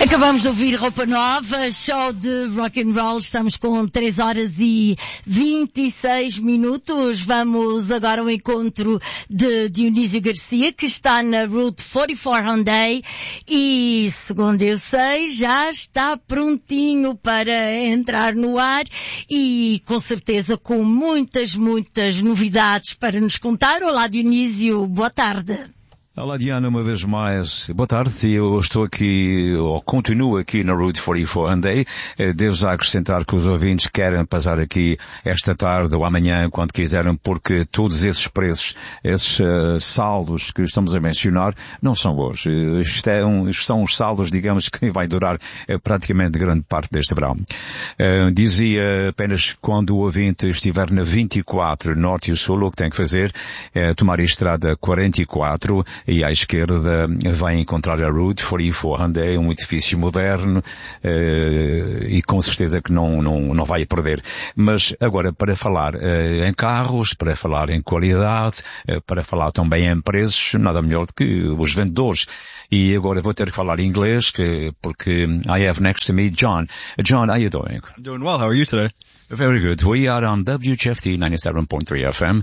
Acabamos de ouvir Roupa Nova, show de rock and roll. Estamos com 3 horas e 26 minutos. Vamos agora ao encontro de Dionísio Garcia, que está na Route 44 Hyundai e, segundo eu sei, já está prontinho para entrar no ar e, com certeza, com muitas novidades para nos contar. Olá, Dionísio, boa tarde. Olá, Diana, uma vez mais. Boa tarde. Eu estou aqui, ou continuo aqui na Route 44 Hyundai. Devo já acrescentar que os ouvintes querem passar aqui esta tarde ou amanhã, quando quiserem, porque todos esses preços, esses saldos que estamos a mencionar, não são bons. São os saldos, digamos, que vai durar praticamente grande parte deste verão. Dizia apenas quando o ouvinte estiver na 24, Norte e Sul, o que tem que fazer é tomar a estrada 44, e à esquerda vai encontrar a Route 44 Hyundai, um edifício moderno, e com certeza que não vai perder. Mas agora, para falar em carros, para falar em qualidade, para falar também em preços, nada melhor do que os vendedores. E agora vou ter que falar inglês, porque I have next to me John. John, how are you doing? I'm doing well. How are you today? Very good. We are on WGFT 97.3 FM.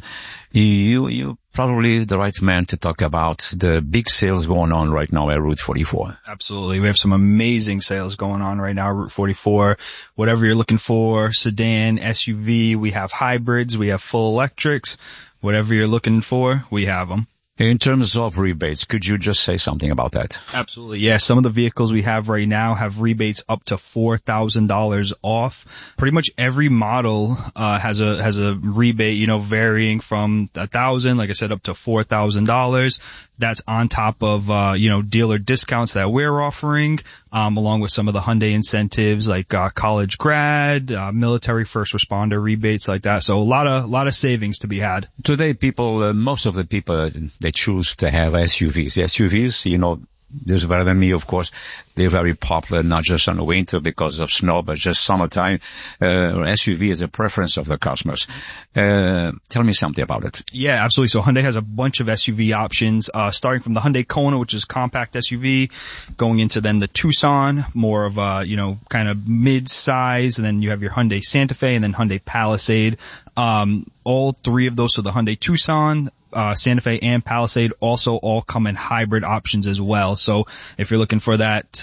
You probably the right man to talk about the big sales going on right now at Route 44. Absolutely. We have some amazing sales going on right now, Route 44. Whatever you're looking for, sedan, SUV, we have hybrids, we have full electrics. Whatever you're looking for, we have them. In terms of rebates, could you just say something about that? Absolutely. Yeah. Some of the vehicles we have right now have rebates up to $4,000 off. Pretty much every model, has a rebate, varying from $1,000, like I said, up to $4,000. That's on top of, dealer discounts that we're offering, along with some of the Hyundai incentives like, college grad, military first responder rebates like that. So a lot of savings to be had. Today most of the people, they choose to have SUVs. SUVs, there's better than me, of course. They're very popular, not just on the winter because of snow, but just summertime. SUV is a preference of the customers. Tell me something about it. Yeah, absolutely. So Hyundai has a bunch of SUV options, starting from the Hyundai Kona, which is compact SUV, going into then the Tucson, more of a, kind of mid-size, and then you have your Hyundai Santa Fe and then Hyundai Palisade. All three of those, so the Hyundai Tucson, Santa Fe and Palisade also all come in hybrid options as well. So if you're looking for that,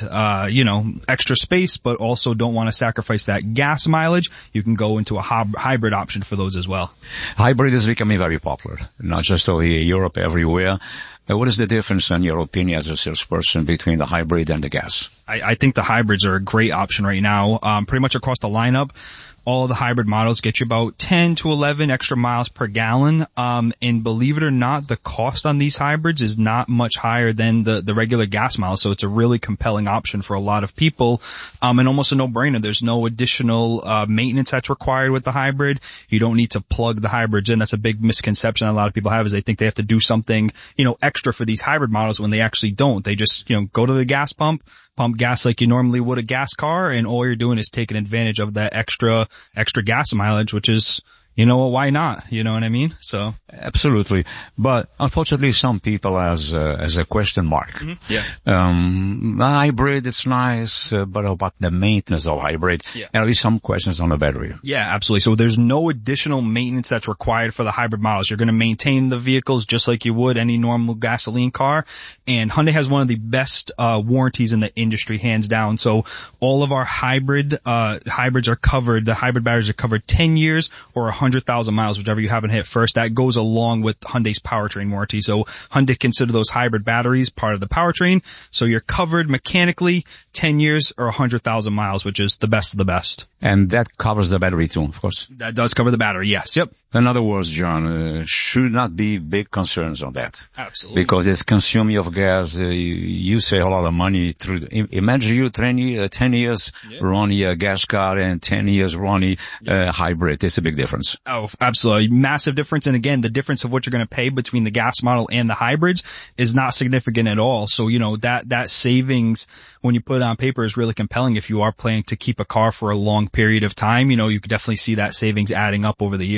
extra space, but also don't want to sacrifice that gas mileage, you can go into a hybrid option for those as well. Hybrid is becoming very popular, not just over here, Europe, everywhere. What is the difference, in your opinion, as a salesperson, between the hybrid and the gas? I think the hybrids are a great option right now. Pretty much across the lineup. All of the hybrid models get you about 10 to 11 extra miles per gallon. And believe it or not, the cost on these hybrids is not much higher than the regular gas miles. So it's a really compelling option for a lot of people. And almost a no-brainer. There's no additional, maintenance that's required with the hybrid. You don't need to plug the hybrids in. That's a big misconception a lot of people have, is they think they have to do something, extra for these hybrid models when they actually don't. They just, go to the gas pump gas like you normally would a gas car, and all you're doing is taking advantage of that extra gas mileage, which is, why not? You know what I mean? So. Absolutely. But unfortunately, some people as a question mark. Mm-hmm. Yeah. Hybrid, it's nice, but about the maintenance of hybrid. Yeah. And at least some questions on the battery. Yeah, absolutely. So there's no additional maintenance that's required for the hybrid models. You're going to maintain the vehicles just like you would any normal gasoline car. And Hyundai has one of the best, warranties in the industry, hands down. So all of our hybrids are covered, the hybrid batteries are covered 10 years or 100,000 miles, whichever you haven't hit first. That goes along with Hyundai's powertrain warranty. So Hyundai consider those hybrid batteries part of the powertrain. So you're covered mechanically 10 years or 100,000 miles, which is the best of the best. And that covers the battery too, of course. That does cover the battery, yes. Yep. In other words, John, should not be big concerns on that. Absolutely. Because it's consuming of gas. You save a lot of money through. Imagine you 10 years running a gas car and 10 years running hybrid. It's a big difference. Oh, absolutely. Massive difference. And again, the difference of what you're going to pay between the gas model and the hybrids is not significant at all. So, that savings when you put it on paper is really compelling if you are planning to keep a car for a long period of time. You could definitely see that savings adding up over the years.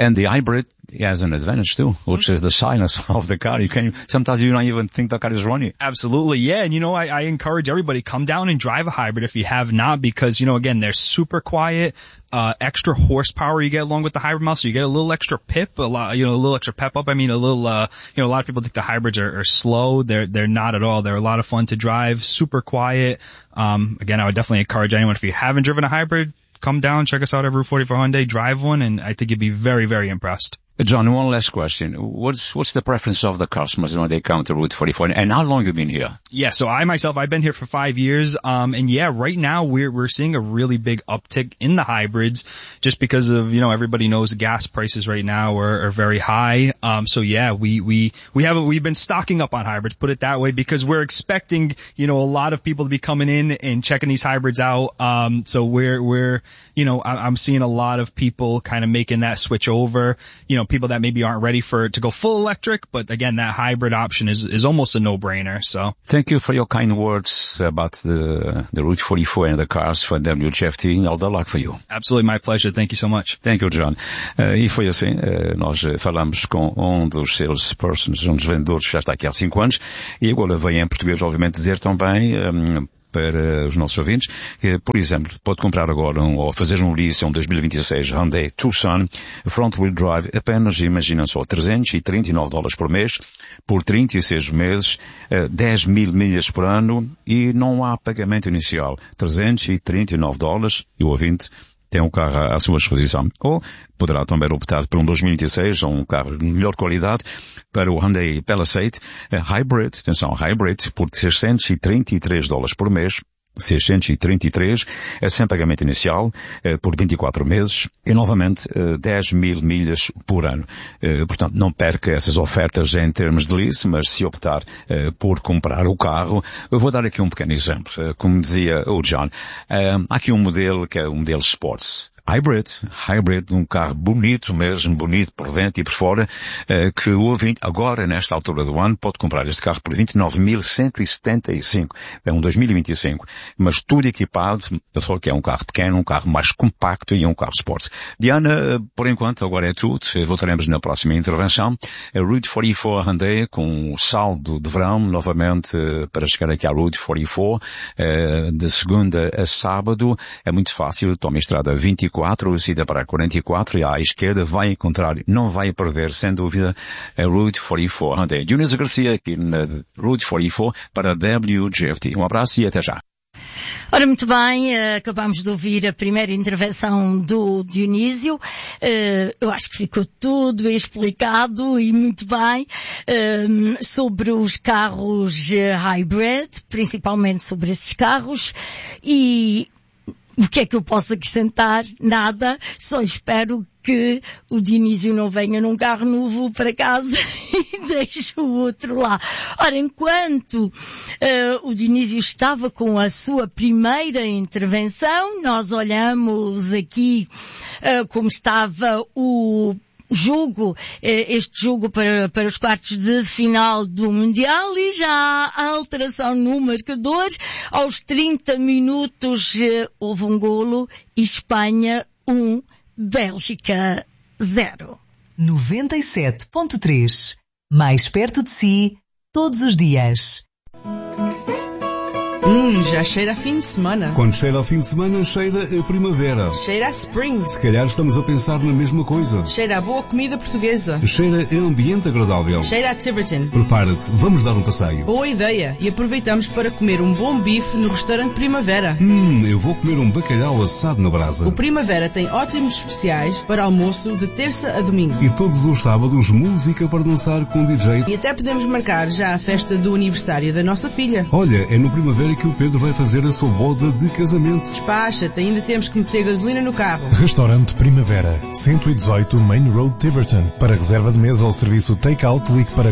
And the hybrid has an advantage too, which is the silence of the car. Sometimes you don't even think the car is running. Absolutely. Yeah. And I encourage everybody, come down and drive a hybrid if you have not, because, again, they're super quiet. Extra horsepower you get along with the hybrid model, so you get a little extra pip, a little extra pep up. I mean, a lot of people think the hybrids are slow. They're not at all. They're a lot of fun to drive, super quiet. Again, I would definitely encourage anyone, if you haven't driven a hybrid, come down, check us out at Route 44 Hyundai, drive one, and I think you'd be very, very impressed. John, one last question. What's the preference of the customers when they come to Route 44, and how long have you been here? Yeah, so I've been here for 5 years, and yeah, right now we're seeing a really big uptick in the hybrids, just because of, everybody knows the gas prices right now are very high. So yeah, we've been stocking up on hybrids, put it that way, because we're expecting, a lot of people to be coming in and checking these hybrids out. So I'm seeing a lot of people kind of making that switch over, people that maybe aren't ready to go full electric, but again, that hybrid option is almost a no-brainer. So thank you for your kind words about the Route 44 and the cars for WGFT. All the luck for you. Absolutely, my pleasure. Thank you so much. Thank you, John. E foi assim, nós falamos com dos salespersons, dos vendedores, já está aqui há 5 anos, e agora vem em português, obviamente, dizer também, para os nossos ouvintes, que, por exemplo, pode comprar agora ou fazer um lease 2026 Hyundai Tucson front-wheel drive apenas, imaginem só, $339 por mês, por 36 meses, 10 mil milhas por ano, e não há pagamento inicial. $339, e o ouvinte tem um carro à sua disposição. Ou poderá também optar por 2026, um carro de melhor qualidade, para o Hyundai Palisade Hybrid, atenção, Hybrid, por $633 por mês, 633, sem pagamento inicial, por 24 meses, e novamente 10 mil milhas por ano. Portanto, não perca essas ofertas em termos de lease, mas se optar por comprar o carro, eu vou dar aqui um pequeno exemplo. Como dizia o John, há aqui um modelo que é o modelo Sports. Hybrid, um carro bonito mesmo, bonito por dentro e por fora, que o ouvinte, agora, nesta altura do ano, pode comprar este carro por $29.175. É um 2025. Mas tudo equipado, eu falo que é um carro pequeno, um carro mais compacto e um carro sports. Diana, por enquanto, agora é tudo. Voltaremos na próxima intervenção. Route 44 Hyundai, com o saldo de verão, novamente, para chegar aqui à Route 44, de segunda a sábado. É muito fácil, toma a estrada 24, saída para 44, e à esquerda vai encontrar, não vai perder, sem dúvida, a Route 44 Hyundai. Dionísio Garcia, aqui na Route 44, para WGFT. Um abraço e até já. Ora, muito bem, acabamos de ouvir a primeira intervenção do Dionísio. Eu acho que ficou tudo explicado e muito bem sobre os carros hybrid, principalmente sobre esses carros, e o que é que eu posso acrescentar? Nada. Só espero que o Dionísio não venha num carro novo para casa e deixe o outro lá. Ora, enquanto o Dionísio estava com a sua primeira intervenção, nós olhamos aqui como estava o este jogo para os quartos de final do Mundial, e já há alteração no marcador. Aos 30 minutos houve um golo, Espanha 1, Bélgica 0. 97.3. Mais perto de si, todos os dias. Já cheira a fim de semana. Quando cheira ao fim de semana, cheira a primavera. Cheira a spring. Se calhar estamos a pensar na mesma coisa. Cheira a boa comida portuguesa. Cheira a ambiente agradável. Cheira a Tiverton. Prepara-te, vamos dar um passeio. Boa ideia. E aproveitamos para comer um bom bife no restaurante Primavera. Eu vou comer um bacalhau assado na brasa. O Primavera tem ótimos especiais para almoço de terça a domingo. E todos os sábados, música para dançar com DJ. E até podemos marcar já a festa do aniversário da nossa filha. Olha, é no Primavera que o Pedro vai fazer a sua boda de casamento. Despacha-te, ainda temos que meter gasolina no carro. Restaurante Primavera, 118 Main Road, Tiverton. Para reserva de mesa ou serviço take-out, ligue para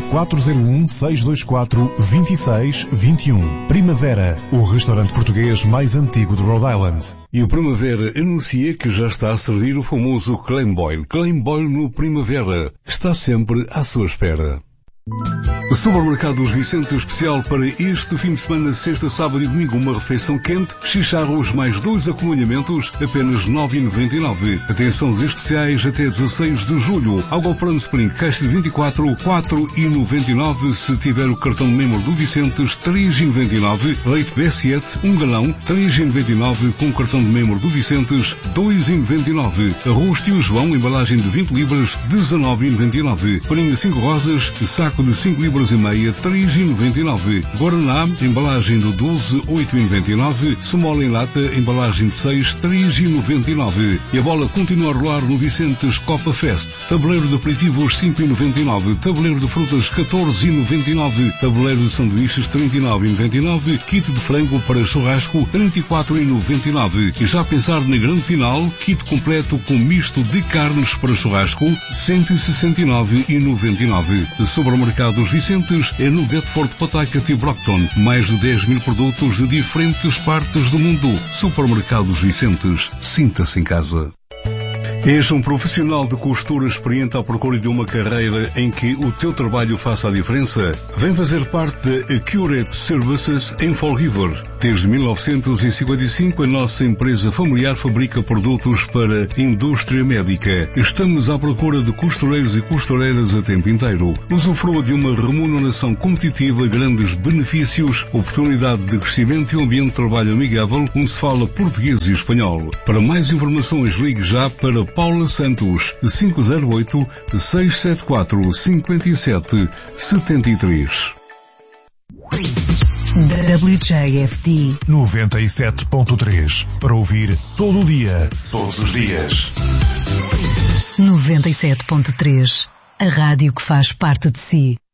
401-624-2621. Primavera, o restaurante português mais antigo de Rhode Island. E o Primavera anuncia que já está a servir o famoso Claim Boil. Claim Boil no Primavera. Está sempre à sua espera. Supermercados Vicente especial para este fim de semana, sexta, sábado e domingo, uma refeição quente, chicharros mais 2 acompanhamentos, apenas 9,99. Atenções especiais até 16 de julho. Água Prano Spring, caixa de 24, 4,99. Se tiver o cartão de membro do Vicentes, 3,99. Leite B7, 1 galão, 3,99. Com o cartão de membro do Vicentes, 2,99. Arroz Tio João, embalagem de 20 libras, 19,99. Farinha 5 rosas, saco de 5 libras e meia, 3,99. Guaraná, embalagem de 12, 8,99. Semola em lata, embalagem de 6, 3,99. E a bola continua a rolar no Vicentes Copa Fest. Tabuleiro de aperitivos, 5,99. Tabuleiro de frutas, 14,99. Tabuleiro de sanduíches, 39,99. Kit de frango para churrasco, 34,99. E já a pensar na grande final, kit completo com misto de carnes para churrasco, 169,99. Supermercados Vicentes é no Bedford, Pawtucket e Brockton. Mais de 10 mil produtos de diferentes partes do mundo. Supermercados Vicentes. Sinta-se em casa. És um profissional de costura experiente à procura de uma carreira em que o teu trabalho faça a diferença? Vem fazer parte da Accurate Services em Fall River. Desde 1955, a nossa empresa familiar fabrica produtos para a indústria médica. Estamos à procura de costureiros e costureiras a tempo inteiro. Usufrua de uma remuneração competitiva, grandes benefícios, oportunidade de crescimento e um ambiente de trabalho amigável, onde se fala português e espanhol. Para mais informações, ligue já para Paula Santos, 508-674-5773. WJFD 97.3 para ouvir todo o dia, todos os dias. 97.3, a rádio que faz parte de si.